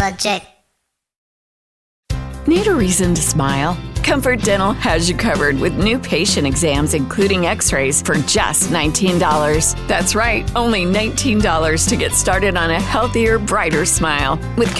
budget. Need a reason to smile? Comfort Dental has you covered with new patient exams, including x-rays, for just $19. That's right, only $19 to get started on a healthier, brighter smile. With